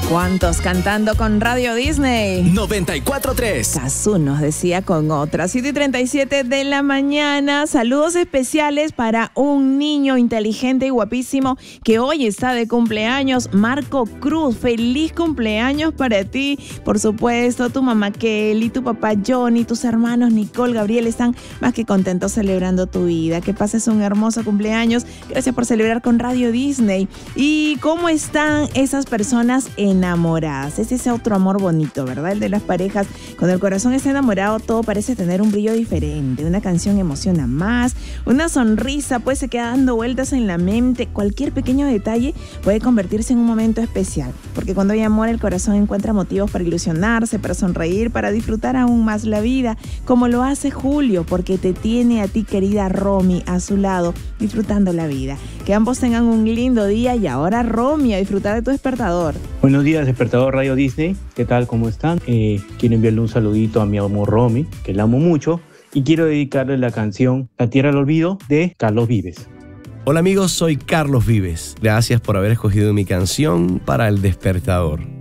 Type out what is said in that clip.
¿Cuántos cantando con Radio Disney? 94.3. Cazú nos decía con otra. 7:37 de la mañana. Saludos especiales para un niño inteligente y guapísimo que hoy está de cumpleaños. Marco Cruz, feliz cumpleaños para ti. Por supuesto, tu mamá Kelly, tu papá Johnny, tus hermanos Nicole, Gabriel están más que contentos celebrando tu vida. Que pases un hermoso cumpleaños. Gracias por celebrar con Radio Disney. ¿Y cómo están esas personas enamoradas? Es ese otro amor bonito, ¿verdad? El de las parejas. Cuando el corazón está enamorado, todo parece tener un brillo diferente. Una canción emociona más, una sonrisa pues se queda dando vueltas en la mente. Cualquier pequeño detalle puede convertirse en un momento especial, porque cuando hay amor, el corazón encuentra motivos para ilusionarse, para sonreír, para disfrutar aún más la vida, como lo hace Julio, porque te tiene a ti, querida Romy, a su lado, disfrutando la vida. Que ambos tengan un lindo día. Y ahora, Romy, a disfrutar de tu despertador. Buenos días, despertador Radio Disney. ¿Qué tal? ¿Cómo están? Quiero enviarle un saludito a mi amor Romy, que la amo mucho, y quiero dedicarle la canción La Tierra del Olvido de Carlos Vives. Hola amigos, soy Carlos Vives. Gracias por haber escogido mi canción para el despertador.